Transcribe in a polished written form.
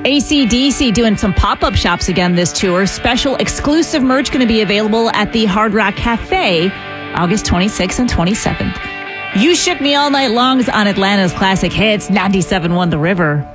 AC/DC doing some pop-up shops again this tour. Special exclusive merch going to be available at the Hard Rock Cafe August 26th and 27th. You Shook Me All Night Long is on Atlanta's Classic Hits, 97.1 The River.